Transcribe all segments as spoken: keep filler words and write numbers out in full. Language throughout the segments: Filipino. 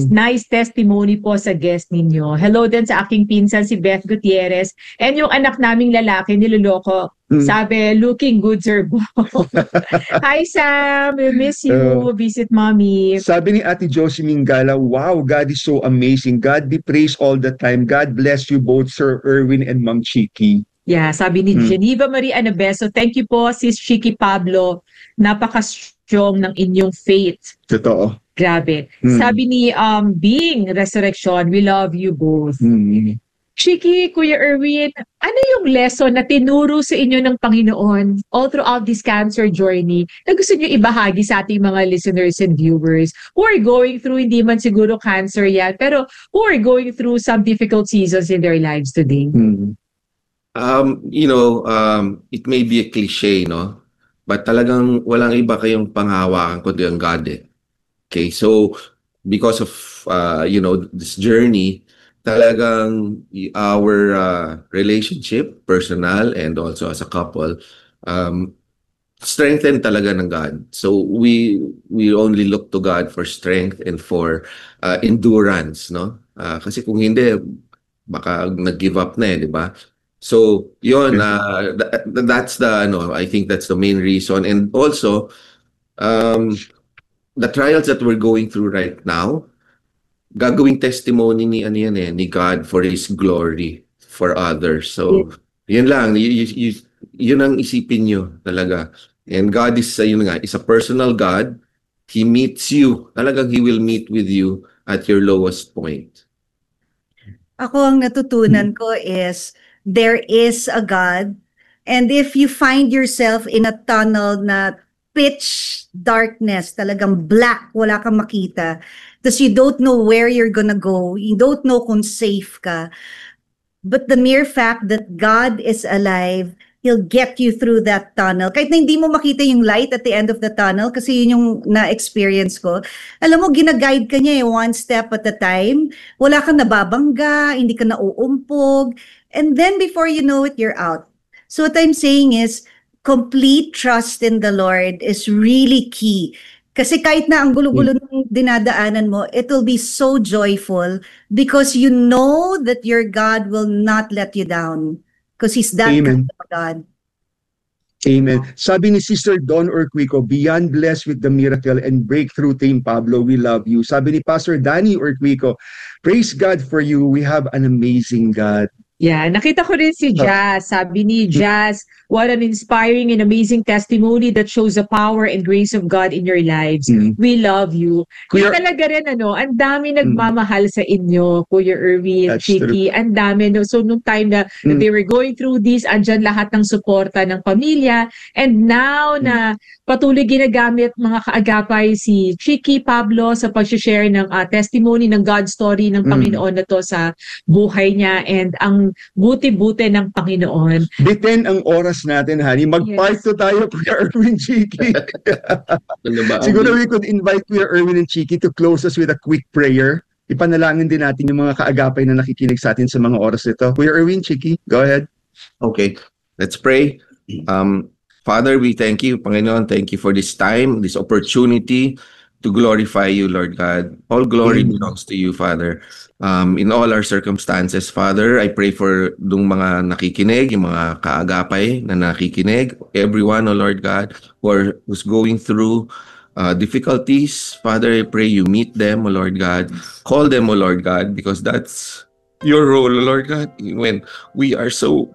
Mm. Nice testimony po sa guest ninyo. Hello din sa aking pinsan si Beth Gutierrez. And yung anak naming lalaki, niloloko. Mm. Sabi, looking good, sir. Hi, Sam. We miss you. Uh, Visit mommy. Sabi ni Ate Josie Mingala, wow, God is so amazing. God be praised all the time. God bless you both, Sir Erwin and Ma'am Chiki. Yeah, sabi ni Mm. Geneva Marie Anabeso, thank you po, Sis Chiki Pablo. Napaka-strong ng inyong faith. Totoo. Grabe. Mm. Sabi ni um, Bing Resurrection, we love you both. Mm. Chiki, Kuya Erwin, ano yung lesson na tinuro sa inyo ng Panginoon all throughout this cancer journey na gusto nyo ibahagi sa ating mga listeners and viewers who are going through, hindi man siguro cancer yan, pero who are going through some difficult seasons in their lives today? Mm. Um, you know, um, it may be a cliche, no? But talagang walang iba kayong panghawakan kundi ang God eh. Okay, so because of, uh, you know, this journey, talagang our uh, relationship, personal and also as a couple, um, strengthen talaga ng God. So we we only look to God for strength and for uh, endurance, no? Uh, kasi kung hindi, baka nag-give up na eh, di ba? So yun, uh, th- that's the, ano, I think that's the main reason. And also, um, the trials that we're going through right now, gagawing testimony ni ano yan eh, ni God for His glory for others. So, yun lang, y- y- y- yun ang isipin nyo talaga. And God is, uh, yun nga, is a personal God. He meets you. Talagang He will meet with you at your lowest point. Ako ang natutunan ko is, there is a God. And if you find yourself in a tunnel na pitch darkness, talagang black, wala kang makita, because you don't know where you're gonna go, you don't know kung safe ka. But the mere fact that God is alive, He'll get you through that tunnel. Kahit na hindi mo makita yung light at the end of the tunnel, kasi yun yung na-experience ko. Alam mo, gina-guide ka niya eh, one step at a time. Wala kang nababangga, hindi ka nauumpog. And then before you know it, you're out. So what I'm saying is, complete trust in the Lord is really key. Kasi kahit na ang gulo-gulo ng dinadaanan mo, it will be so joyful because you know that your God will not let you down. Because He's that Amen. kind of God. Amen. Sabi ni Sister Dawn Urquico, beyond blessed with the miracle and breakthrough, Team Pablo, we love you. Sabi ni Pastor Danny Urquico, praise God for you. We have an amazing God. Yeah, nakita ko rin si Jazz. Sabi ni Jazz, what an inspiring and amazing testimony that shows the power and grace of God in your lives. Mm. We love you. Kuya- Yung talaga rin, ano, ang dami nagmamahal sa inyo, Kuya Erwin, That's Chiki, ang dami. No? So, nung time na, na Mm. they were going through this, andyan lahat ng suporta ng pamilya. And now na patuloy ginagamit mga kaagapay si Chiki Pablo sa pag-share ng uh, testimony ng God story ng Mm. Panginoon na to sa buhay niya. And ang buti-buti ng Panginoon. Biten ang oras natin, honey. Mag-part Yes. to tayo, Kuya Erwin, Chiki. Ano ba? Siguro we could invite Kuya Erwin and Chiki to close us with a quick prayer. Ipanalangin din natin yung mga kaagapay na nakikinig sa atin sa mga oras nito. Kuya Erwin, Chiki, go ahead. Okay, let's pray. Um, Father, we thank you, Panginoon. Thank you for this time, this opportunity to glorify you, Lord God. All glory Amen. belongs to you, Father. Um, in all our circumstances, Father, I pray for dung mga nakikinig, yung mga kaagapay na nakikinig, everyone, oh Lord God, who are, who's going through uh, difficulties. Father, I pray you meet them, oh Lord God. Call them, oh Lord God, because that's your role, oh Lord God. When we are so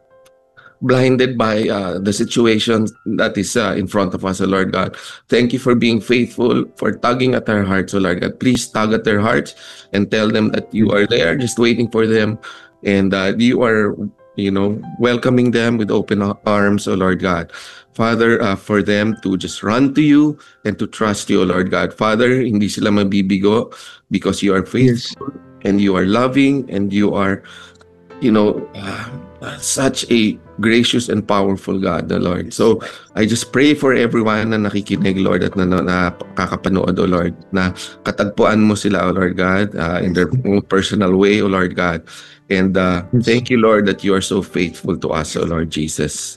blinded by uh, the situation that is uh, in front of us, O Lord God. Thank you for being faithful, for tugging at our hearts, O Lord God. Please tug at their hearts and tell them that you are there, just waiting for them, and uh, you are, you know, welcoming them with open arms, O Lord God. Father, uh, for them to just run to you and to trust you, O Lord God. Father, hindi sila mabibigo because you are faithful and you are loving and you are, you know, uh, uh, such a gracious and powerful God, the Lord. So, I just pray for everyone na nakikinig, Lord, at na, na, nakakapanood, O Lord, na katagpuan mo sila, O Lord God, uh, in their own personal way, O Lord God. And uh, thank you, Lord, that you are so faithful to us, O Lord Jesus.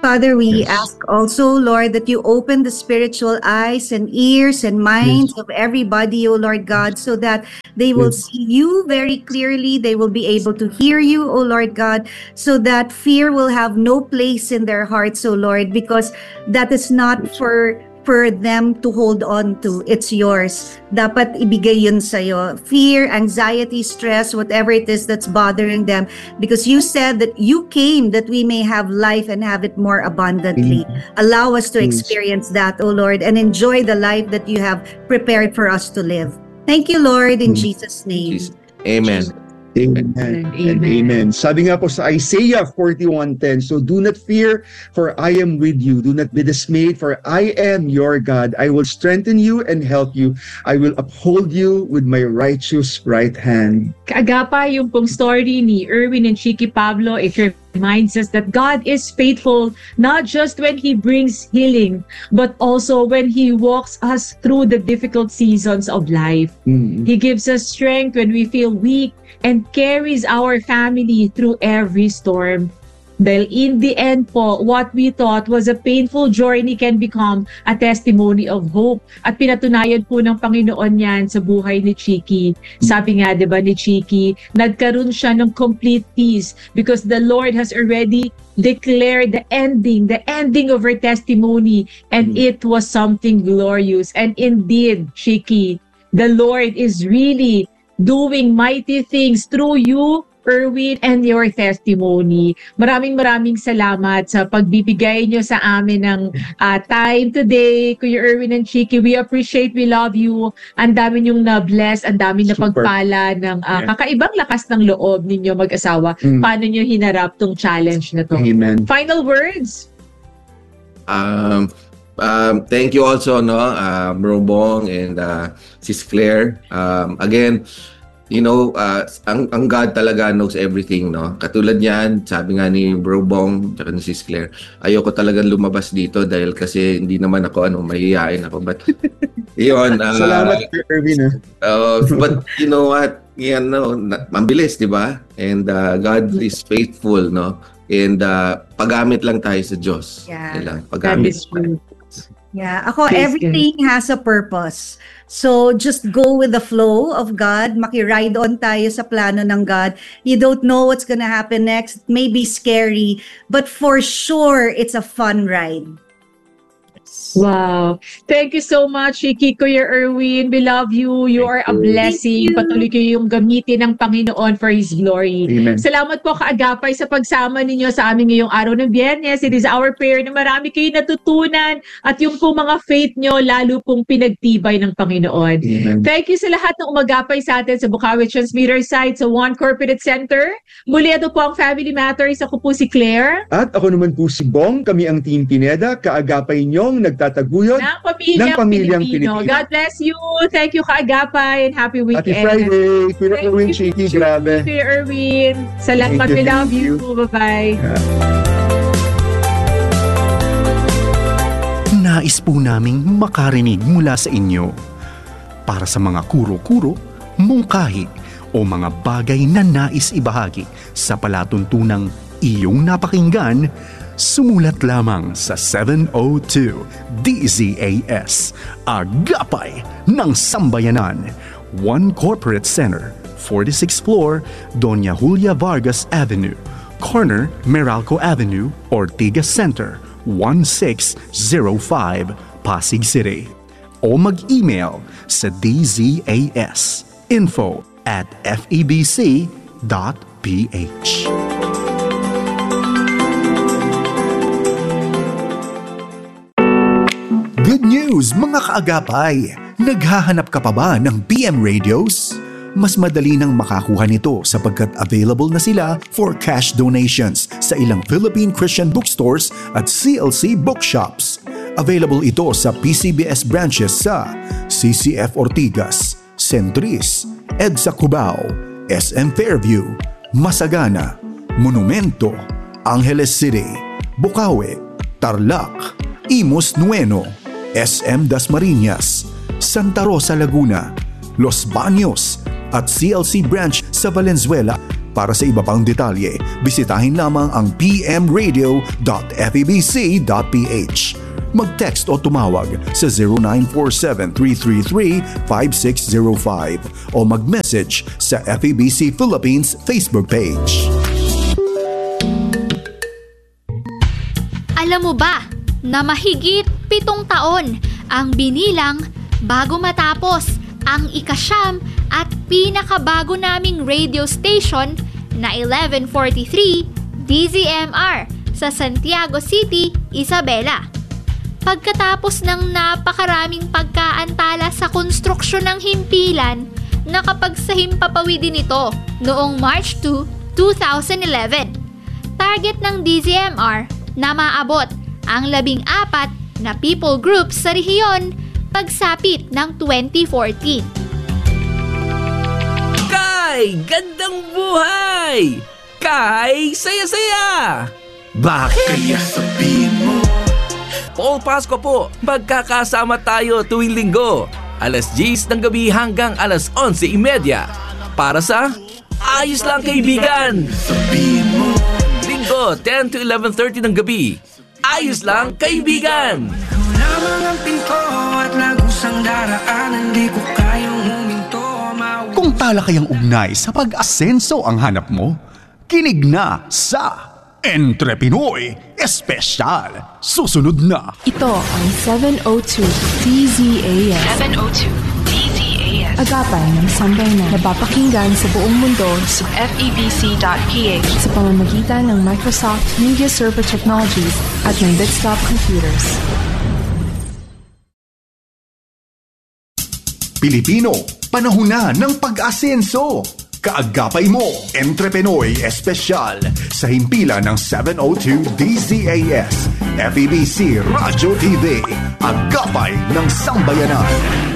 Father, we Yes. ask also, Lord, that you open the spiritual eyes and ears and minds Yes. of everybody, O Lord God, so that they will Yes. see you very clearly. They will be able to hear you, O Lord God, so that fear will have no place in their hearts, O Lord, because that is not for for them to hold on to. It's yours. Dapat ibigay yun sa'yo. Fear, anxiety, stress, whatever it is that's bothering them. Because you said that you came that we may have life and have it more abundantly. Allow us to Yes. experience that, O Lord, and enjoy the life that you have prepared for us to live. Thank you, Lord, in Mm. Jesus' name. Jesus. Amen. Amen. Amen. And amen. Sabi nga po sa Isaiah forty-one ten, so do not fear, for I am with you. Do not be dismayed, for I am your God. I will strengthen you and help you. I will uphold you with my righteous right hand. Kaagapa, yung pong story ni Erwin and Chiki Pablo, it reminds us that God is faithful not just when He brings healing, but also when He walks us through the difficult seasons of life. Mm. He gives us strength when we feel weak and carries our family through every storm. Dahil in the end po, what we thought was a painful journey can become a testimony of hope. At pinatunayan po ng Panginoon yan sa buhay ni Chiki. Sabi nga, di ba, ni Chiki, nagkaroon siya ng complete peace because the Lord has already declared the ending, the ending of her testimony, and it was something glorious. And indeed, Chiki, the Lord is really doing mighty things through you, Erwin, and your testimony. Maraming maraming salamat sa pagbibigay nyo sa amin ng uh, time today, Kuya Erwin and Chiki. We appreciate, we love you. Ang dami nyong na-bless, ang dami na Super. pagpala ng uh, Yeah. kakaibang lakas ng loob ninyo mag-asawa. Mm. Paano nyo hinarap tong challenge na to? Amen. Final words? Um, um, thank you also, no, uh, Bro Bong and uh, Sis Claire. Um, again, you know, uh, ang, ang God talaga knows everything, no? Katulad niyan, sabi nga ni Bro Bong, tsaka ni Sis Claire, ayoko talagang lumabas dito dahil kasi hindi naman ako, ano, mahihiyain ako. But, yun. Uh, Salamat, Kuya Erwin. ah. Uh, but you know what? Yan, no, na- mabilis, di ba? And uh, God is faithful, no? And uh, paggamit lang tayo sa Diyos. Yeah. Yan lang, That paggamit. is true. Yeah, ako, Yes, everything has a purpose. So, just go with the flow of God. Maki-ride on tayo sa plano ng God. You don't know what's gonna happen next. It may be scary, but for sure, it's a fun ride. Wow. Thank you so much, Chiki, Kuya Erwin. We love you. You are a Thank you. blessing. Thank you. Patuloy kayo yung gamitin ng Panginoon for His glory. Amen. Salamat po, kaagapay, sa pagsama ninyo sa amin ngayong araw ng Biyernes. It is our prayer na marami kayo natutunan at yung po mga faith nyo lalo pong pinagtibay ng Panginoon. Amen. Thank you sa lahat ng umagapay sa atin sa Bukawi Transmitter site sa One Corporate Center. Muli, ito po ang Family Matters. Ako po si Claire. At ako naman po si Bong, kami ang Team Pineda, kaagapay niyong nagtataguyod. Ng pamilyang, Ng pamilyang Pilipino. Pilipino. God bless you. Thank you, kaagapay, and happy weekend. Happy Friday, Kuya Thank Erwin, you, Chiki, Chiki, grabe. Kuya Erwin. Salamat. Thank you, We love thank you. you. Bye-bye. Nais po naming makarinig mula sa inyo. Para sa mga kuro-kuro, mungkahi o mga bagay na nais ibahagi sa palatuntunang iyong napakinggan, sumulat lamang sa seven oh two D Z A S, Agapay ng Sambayanan, One Corporate Center, forty-sixth floor, Doña Julia Vargas Avenue, corner Meralco Avenue, Ortigas Center, one six zero five, Pasig City. O mag-email sa d z a s info at f e b c dot p h. Good news mga kaagapay! Naghahanap ka pa ba ng P M radios? Mas madali nang makakuha nito sapagkat available na sila for cash donations sa ilang Philippine Christian bookstores at C L C bookshops. Available ito sa P C B S branches sa C C F Ortigas, Centris, EDSA Cubao, S M Fairview, Masagana, Monumento, Angeles City, Bukawi, Tarlac, Imus Nueno, S M Dasmariñas, Santa Rosa Laguna, Los Baños at C L C branch sa Valenzuela, Para sa iba pang detalye, bisitahin lamang ang p m radio dot f e b c dot p h. Mag-text o tumawag sa zero nine four seven, three three three, five six zero five o mag-message sa F E B C Philippines Facebook page. Alam mo ba na mahigit pitong taon ang binilang bago matapos ang ikasyam at pinakabago naming radio station na eleven forty-three D Z M R sa Santiago City, Isabela. Pagkatapos ng napakaraming pagkaantala sa konstruksyon ng himpilan, nakapagsahim papawi din ito noong March second, two thousand eleven. Target ng D Z M R na maabot ang labing apat na people groups sa rehiyon pagsapit ng twenty fourteen. Kay, gandang buhay! Kay, saya-saya! Bakit? Kaya sabihin mo. Paul Pasco po, magkakasama tayo tuwing linggo, alas diyes ng gabi hanggang alas onse trenta para sa Ayos Lang Kaibigan. Sabihin mo. Linggo, ten to eleven thirty ng gabi, Ayos Lang Kaibigan. Kung talakayang ugnay sa pag-asenso ang hanap mo, kinig na sa Entre Pinoy Espesyal. Susunod na. Ito ang seven oh two D Z A S. seven oh two D Z A S. Agapay ng sambayanan na napapakinggan sa buong mundo sa F E B C dot P H sa pamamagitan ng Microsoft Media Server Technologies at ng desktop computers. Pilipino, panahon na ng pag-asenso. Kaagapay mo, Entre Pinoy Espesyal sa himpilan ng seven oh two D Z A S, F E B C Radio T V, Agapay ng Sambayanan.